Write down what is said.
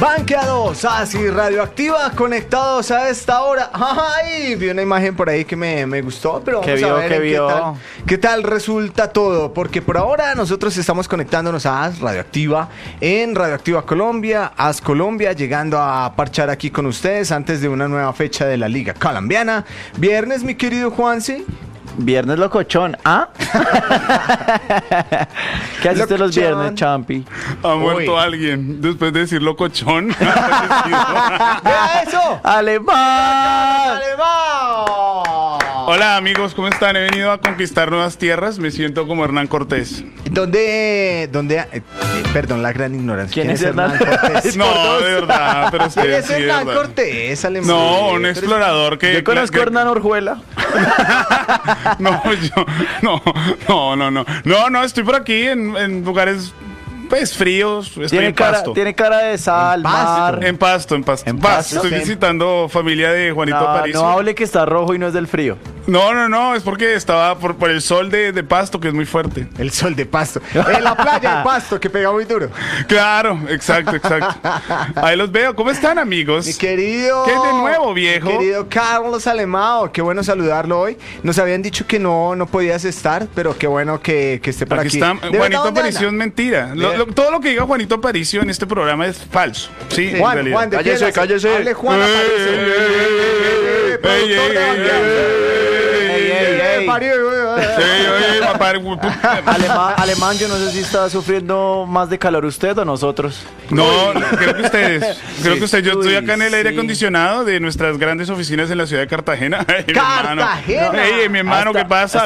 Banqueados, así radioactiva, conectados a esta hora. Ay, vi una imagen por ahí que me gustó, pero vamos a ver qué tal resulta todo. Porque por ahora nosotros estamos conectándonos a Radioactiva en Radioactiva Colombia, AS Colombia, llegando a parchar aquí con ustedes antes de una nueva fecha de la Liga Colombiana. Viernes, mi querido Juanse. Viernes locochón, ¿ah? ¿Qué haces de los viernes, Champi? Ha muerto alguien después de decir locochón. ¡Vea eso! ¡Alemán! ¡Alemán! Hola amigos, ¿cómo están? He venido a conquistar nuevas tierras. Me siento como Hernán Cortés. Perdón, la gran ignorancia. ¿Quién es Hernán Cortés? No, de verdad, pero es ¿Quién que es sí, Hernán verdad. Cortés, Alemán? No, un explorador que... Yo conozco a Hernán Orjuela. No, estoy por aquí en lugares pues fríos. Estoy en Pasto. Tiene cara de sal, mar. En Pasto. Estoy visitando familia de Juanito Aparicio. No hable que está rojo y no es del frío. No, es porque estaba por el sol de Pasto, que es muy fuerte. El sol de Pasto. En la playa de Pasto, que pega muy duro. Claro, exacto. Ahí los veo. ¿Cómo están, amigos? Mi querido... ¿Qué de nuevo, viejo? Mi querido Carlos Alemão, qué bueno saludarlo hoy. Nos habían dicho que no podías estar, pero qué bueno que esté por aquí. Está Juanito Aparicio es mentira. Todo lo que diga Juanito Aparicio en este programa es falso. Sí, Juan, cállese. Hable Juan Alemán, yo no sé si está sufriendo más de calor usted o nosotros. No, creo que ustedes. Yo estoy acá en el aire acondicionado de nuestras grandes oficinas en la ciudad de Cartagena. ¡Cartagena! Mi hermano, ¿qué pasa?